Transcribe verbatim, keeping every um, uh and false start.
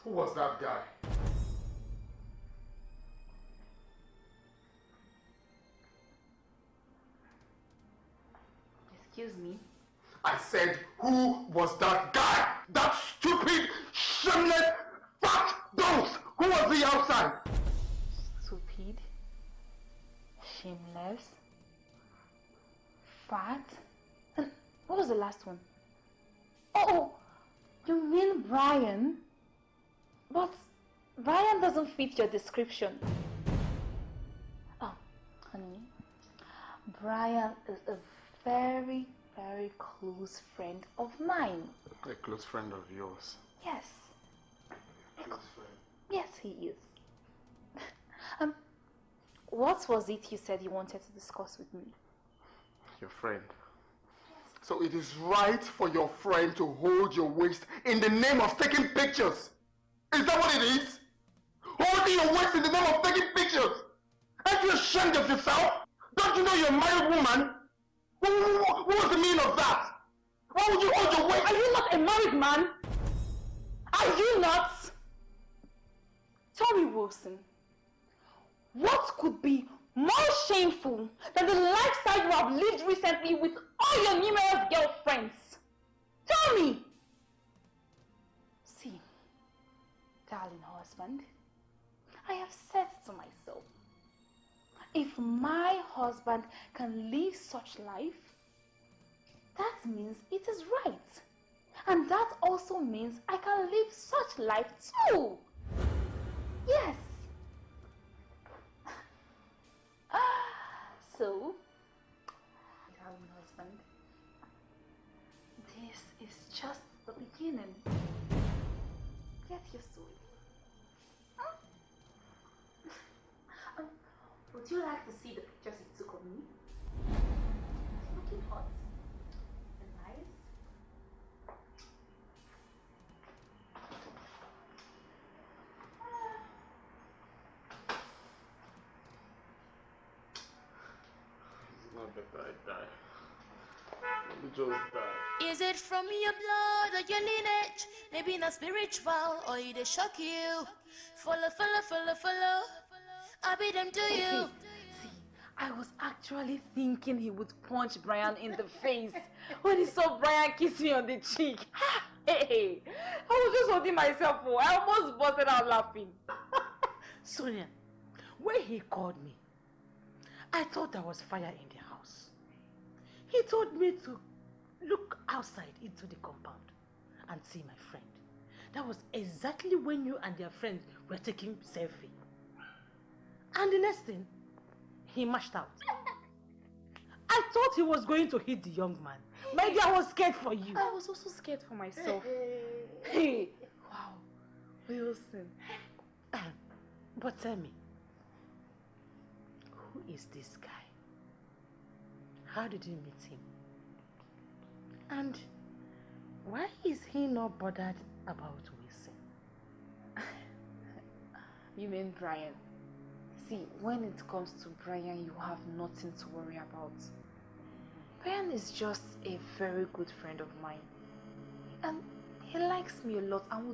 Who was that guy? Excuse me? I said, who was that guy? That stupid, shameless, fat dose! Who was he outside? Stupid, shameless, fat, and what was the last one? Oh, you mean Brian? But Brian doesn't fit your description. Oh, honey, Brian is a very, very close friend of mine. A close friend of yours? Yes. A close friend? Yes, he is. um, what was it you said you wanted to discuss with me? Your friend. So it is right for your friend to hold your waist in the name of taking pictures? Is that what it is? Holding your waist in the name of taking pictures? Aren't you ashamed of yourself? Don't you know you're a married woman? What was the meaning of that? Why would you hold your waist? Are you not a married man? Are you not? Tell me, Wilson, what could be more shameful than the lifestyle you have lived recently with all your numerous girlfriends? Tell me! See, darling husband, I have said to myself, if my husband can live such life, that means it is right. And that also means I can live such life too. Yes. So, darling husband, this is just the beginning. Get used to it. Huh? um, would you like to see the pictures you took of me? It's looking hot and nice. It's not better I die. Let me just die. Is it from your blood or your lineage? Maybe not spiritual or it shock you. Follow, follow, follow, follow. I be them to you. See, I was actually thinking he would punch Brian in the face when he saw Brian kiss me on the cheek. Hey, I was just holding myself. Oh, I almost busted out laughing. Sonia, when he called me, I thought there was fire in the house. He told me to look outside into the compound and see my friend. That was exactly when you and your friend were taking selfie. And the next thing, he mashed out. I thought he was going to hit the young man. Maybe I was scared for you. I was also scared for myself. Hey, wow, Wilson. But tell me, who is this guy? How did you meet him? And why is he not bothered about Wilson? You mean Brian? See, when it comes to Brian, you have nothing to worry about. Brian is just a very good friend of mine. And he likes me a lot and will